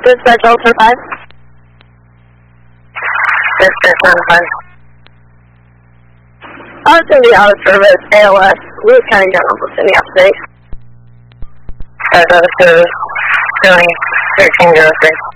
Dispatch Ultra 5. Dispatch 95. I was going to be out of service, ALS, Lewis County General, in the update. Out of service, doing 1303.